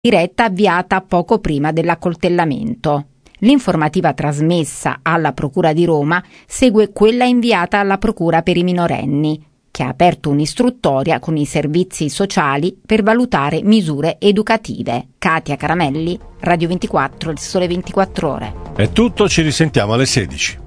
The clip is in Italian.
diretta avviata poco prima dell'accoltellamento. L'informativa trasmessa alla Procura di Roma segue quella inviata alla Procura per i minorenni, che ha aperto un'istruttoria con i servizi sociali per valutare misure educative. Katia Caramelli, Radio 24, Il Sole 24 Ore. È tutto, ci risentiamo alle 16.